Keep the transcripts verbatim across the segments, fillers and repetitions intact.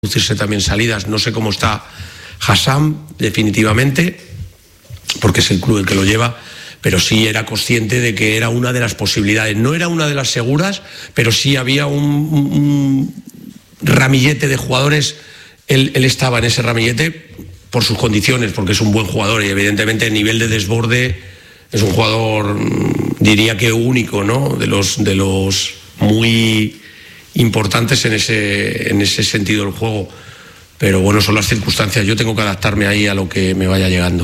producirse también salidas. No sé cómo está Hassan, definitivamente, porque es el club el que lo lleva, pero sí era consciente de que era una de las posibilidades. No era una de las seguras, pero sí había un, un ramillete de jugadores. Él, él estaba en ese ramillete por sus condiciones, porque es un buen jugador y evidentemente el nivel de desborde es un jugador, diría que único, ¿no? De los, de los muy importantes en ese, en ese sentido del juego. Pero bueno, son las circunstancias. Yo tengo que adaptarme ahí a lo que me vaya llegando.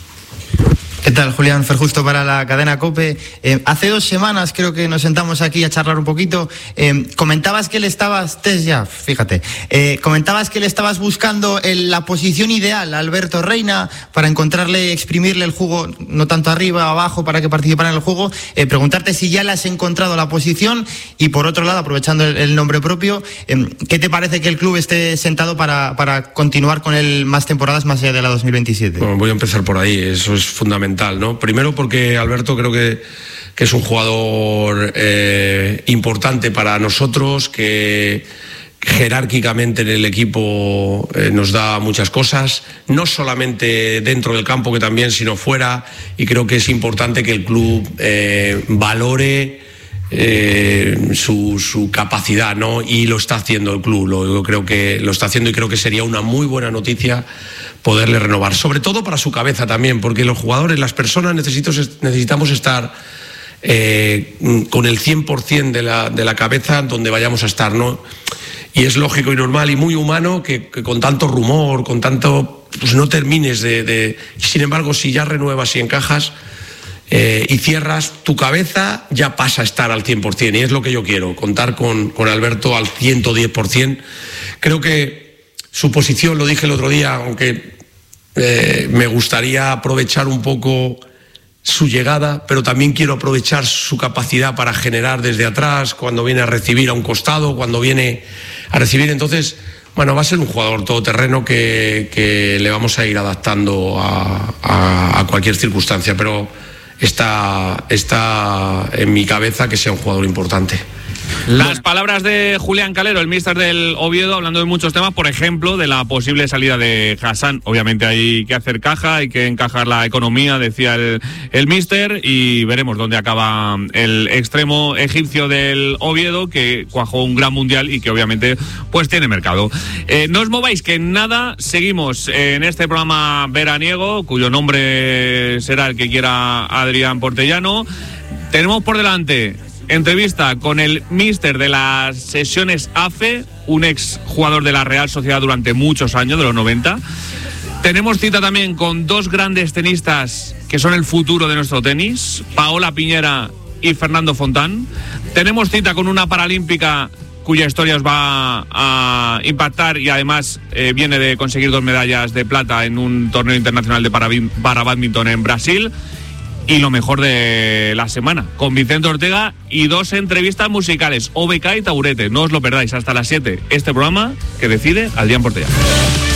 ¿Qué tal, Julián? Ferjusto para la cadena COPE. Eh, hace dos semanas creo que nos sentamos aquí a charlar un poquito. Eh, comentabas que le estabas, Tess ya, fíjate, eh, comentabas que le estabas buscando el, la posición ideal a Alberto Reina para encontrarle, exprimirle el juego, no tanto arriba o abajo, para que participara en el juego. Eh, preguntarte si ya le has encontrado la posición y, por otro lado, aprovechando el, el nombre propio, eh, ¿qué te parece que el club esté sentado para, para continuar con él más temporadas más allá de la dos mil veintisiete? Bueno, voy a empezar por ahí, eso es fundamental, ¿no? Primero porque Alberto creo que, que es un jugador eh, importante para nosotros, que jerárquicamente en el equipo eh, nos da muchas cosas, no solamente dentro del campo, que también, sino fuera, y creo que es importante que el club eh, valore eh, su, su capacidad, ¿no? Y lo está haciendo el club, lo, yo creo que lo está haciendo y creo que sería una muy buena noticia poderle renovar, sobre todo para su cabeza también, porque los jugadores, las personas necesito, necesitamos estar eh, con el cien por ciento de la, de la cabeza donde vayamos a estar, ¿no? Y es lógico y normal y muy humano que, que con tanto rumor, con tanto, pues no termines de, de... Sin embargo, si ya renuevas y encajas eh, y cierras, tu cabeza ya pasa a estar al cien por ciento, y es lo que yo quiero, contar con, con Alberto al ciento diez por ciento. Creo que su posición, lo dije el otro día, aunque eh, me gustaría aprovechar un poco su llegada, pero también quiero aprovechar su capacidad para generar desde atrás, cuando viene a recibir a un costado, cuando viene a recibir. Entonces, bueno, va a ser un jugador todoterreno que, que le vamos a ir adaptando a, a, a cualquier circunstancia, pero está, está en mi cabeza que sea un jugador importante. Las palabras de Julián Calero, el míster del Oviedo, hablando de muchos temas, por ejemplo, de la posible salida de Hassan. Obviamente hay que hacer caja, hay que encajar la economía, decía el, el míster, y veremos dónde acaba el extremo egipcio del Oviedo, que cuajó un gran mundial y que obviamente pues tiene mercado. Eh, no os mováis, que en nada seguimos en este programa veraniego, cuyo nombre será el que quiera Adrián Portellano. Tenemos por delante entrevista con el míster de las sesiones A F E, un ex jugador de la Real Sociedad durante muchos años, de los noventa. Tenemos cita también con dos grandes tenistas que son el futuro de nuestro tenis, Paola Piñera y Fernando Fontán. Tenemos cita con una paralímpica cuya historia os va a impactar y además eh, viene de conseguir dos medallas de plata en un torneo internacional de para, para bádminton en Brasil. Y lo mejor de la semana, con Vicente Ortega y dos entrevistas musicales, O B K y Taburete. No os lo perdáis, hasta las siete. Este programa que decide Adrián Portellano.